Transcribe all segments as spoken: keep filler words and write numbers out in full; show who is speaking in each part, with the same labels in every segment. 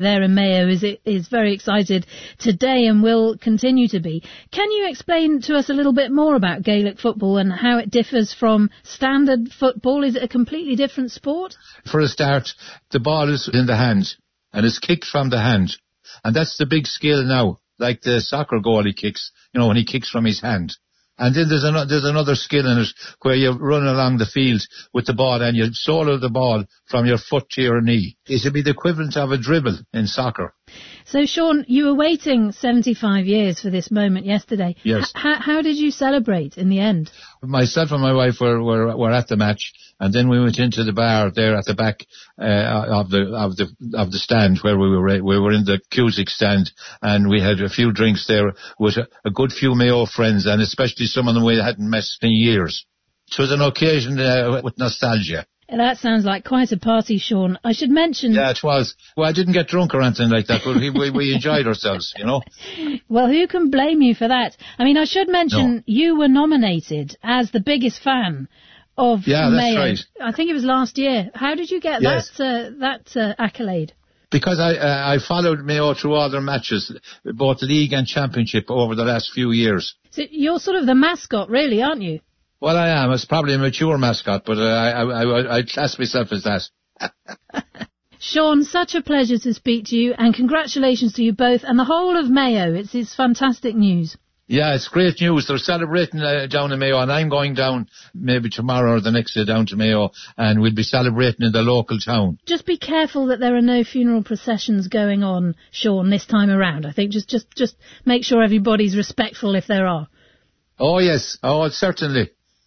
Speaker 1: there in Mayo is is very excited today and will continue to be. Can you explain to us a little bit more about Gaelic football and how it differs from standard football? Is it a completely different sport?
Speaker 2: For a start, the ball is in the hand and it's kicked from the hand. And that's the big skill now, like the soccer goalie kicks, you know, when he kicks from his hand. And then there's, an, there's another skill in it where you run along the field with the ball and you solo the ball from your foot to your knee. It would be the equivalent of a dribble in soccer.
Speaker 1: So, Sean, you were waiting seventy-five years for this moment yesterday.
Speaker 2: Yes.
Speaker 1: H- how did you celebrate in the end?
Speaker 2: Myself and my wife were, were, were at the match, and then we went into the bar there at the back uh, of the of the of the stand where we were. We were in the Cusick stand, and we had a few drinks there with a, a good few Mayo friends, and especially some of them we hadn't met in years. It was an occasion uh, with nostalgia.
Speaker 1: That sounds like quite a party, Sean. I should mention...
Speaker 2: Yeah, it was. Well, I didn't get drunk or anything like that, but we, we, we enjoyed ourselves, you know.
Speaker 1: Well, who can blame you for that? I mean, I should mention
Speaker 2: no.
Speaker 1: you were nominated as the biggest fan of
Speaker 2: yeah,
Speaker 1: Mayo.
Speaker 2: Yeah, that's
Speaker 1: right. I think it was last year. How did you get
Speaker 2: yes.
Speaker 1: that uh, that uh, accolade?
Speaker 2: Because I uh, I followed Mayo through all their matches, both league and championship, over the last few years.
Speaker 1: So you're sort of the mascot, really, aren't you?
Speaker 2: Well, I am. It's probably a mature mascot, but uh, I, I, I, I class myself as that.
Speaker 1: Sean, such a pleasure to speak to you, and congratulations to you both and the whole of Mayo. It's, it's fantastic news.
Speaker 2: Yeah, it's great news. They're celebrating uh, down in Mayo, and I'm going down maybe tomorrow or the next day down to Mayo, and we'll be celebrating in the local town.
Speaker 1: Just be careful that there are no funeral processions going on, Sean, this time around. I think just, just, just make sure everybody's respectful if there are.
Speaker 2: Oh, yes. Oh, certainly.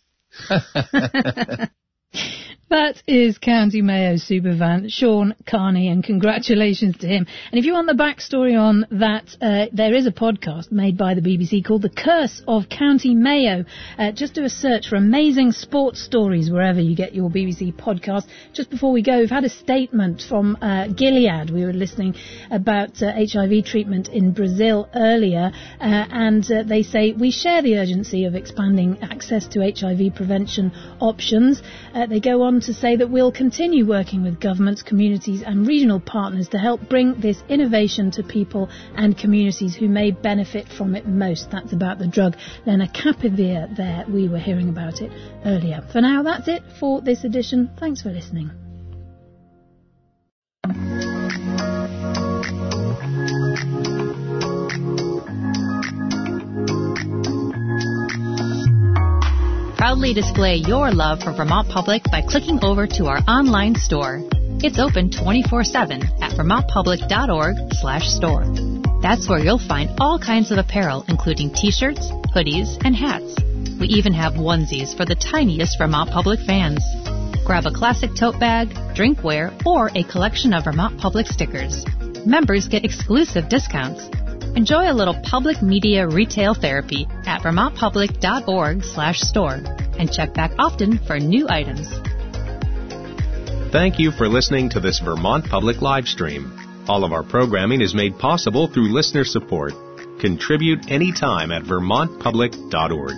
Speaker 1: That is County Mayo superfan Sean Carney, and congratulations to him. And if you want the backstory on that, uh, there is a podcast made by the B B C called The Curse of County Mayo. Uh, just do a search for amazing sports stories wherever you get your B B C podcast. Just before we go, we've had a statement from uh, Gilead. We were listening about uh, H I V treatment in Brazil earlier, uh, and uh, they say, we share the urgency of expanding access to H I V prevention options. Uh, they go on to say that we'll continue working with governments, communities and regional partners to help bring this innovation to people and communities who may benefit from it most. That's about the drug lenacapavir there. We were hearing about it earlier. For now, that's it for this edition. Thanks for listening.
Speaker 3: Proudly display your love for Vermont Public by clicking over to our online store. It's open twenty-four seven at vermontpublic.org slash store. That's where you'll find all kinds of apparel, including t-shirts, hoodies, and hats. We even have onesies for the tiniest Vermont Public fans. Grab a classic tote bag, drinkware, or a collection of Vermont Public stickers. Members get exclusive discounts. Enjoy a little public media retail therapy at vermontpublic.org slash store and check back often for new items.
Speaker 4: Thank you for listening to this Vermont Public live stream. All of our programming is made possible through listener support. Contribute anytime at vermont public dot org.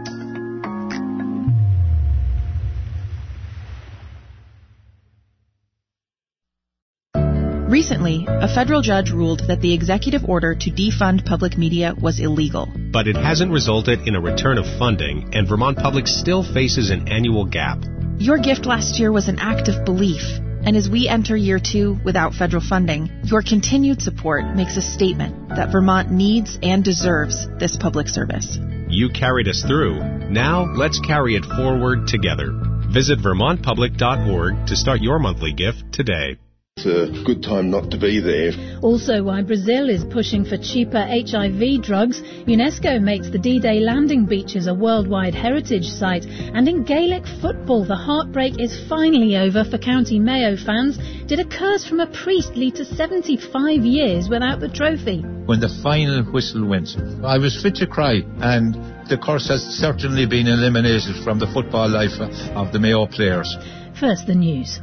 Speaker 5: Recently, a federal judge ruled that the executive order to defund public media was illegal.
Speaker 4: But it hasn't resulted in a return of funding, and Vermont Public still faces an annual gap.
Speaker 5: Your gift last year was an act of belief, and as we enter year two without federal funding, your continued support makes a statement that Vermont needs and deserves this public service.
Speaker 4: You carried us through. Now let's carry it forward together. Visit vermont public dot org to start your monthly gift today.
Speaker 6: It's a good time not to be there.
Speaker 1: Also, why Brazil is pushing for cheaper H I V drugs, UNESCO makes the D-Day landing beaches a worldwide heritage site, and in Gaelic football, the heartbreak is finally over for County Mayo fans. Did a curse from a priest lead to seventy-five years without the trophy?
Speaker 2: When the final whistle went, I was fit to cry, and the curse has certainly been eliminated from the football life of the Mayo players.
Speaker 1: First, the news.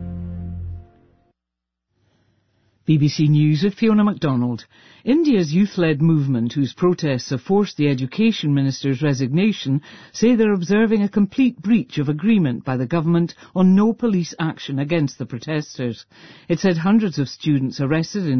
Speaker 7: B B C News with Fiona MacDonald. India's youth-led movement, whose protests have forced the Education Minister's resignation, say they're observing a complete breach of agreement by the government on no police action against the protesters. It said hundreds of students arrested in